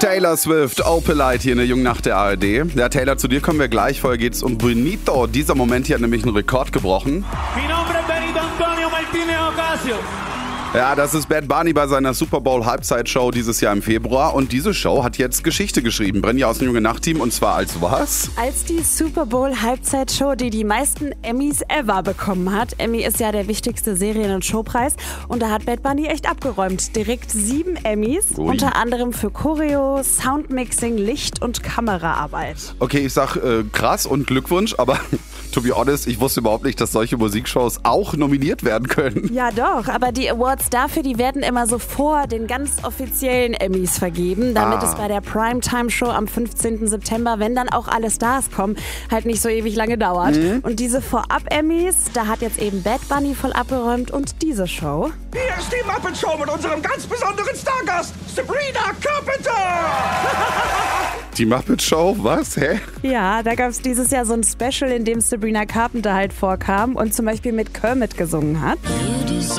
Taylor Swift, Opalite hier in der Jungnacht der ARD. Ja, Taylor, zu dir kommen wir gleich. Vorher geht's um Benito. Dieser Moment hier hat nämlich einen Rekord gebrochen. Mi nombre es Benito Antonio Martinez Ocasio. Ja, das ist Bad Bunny bei seiner Super Bowl Halbzeitshow dieses Jahr im Februar. Und diese Show hat jetzt Geschichte geschrieben. Brenja aus dem Jungnacht-Team. Und zwar als was? Als die Super Bowl Halbzeitshow, die die meisten Emmys ever bekommen hat. Emmy ist ja der wichtigste Serien- und Showpreis. Und da hat Bad Bunny echt abgeräumt. Direkt 7 Emmys. Ui. Unter anderem für Choreo, Soundmixing, Licht- und Kameraarbeit. Okay, ich sag krass und Glückwunsch, aber to be honest, ich wusste überhaupt nicht, dass solche Musikshows auch nominiert werden können. Ja doch, aber die Awards dafür, die werden immer so vor den ganz offiziellen Emmys vergeben, damit es bei der Primetime-Show am 15. September, wenn dann auch alle Stars kommen, halt nicht so ewig lange dauert. Und diese Vorab-Emmys, da hat jetzt eben Bad Bunny voll abgeräumt und diese Show. Hier ist die Muppet Show mit unserem ganz besonderen Stargast, Sabrina Carpenter! Die Muppet Show? Was? Hä? Ja, da gab es dieses Jahr so ein Special, in dem Sabrina Carpenter halt vorkam und zum Beispiel mit Kermit gesungen hat.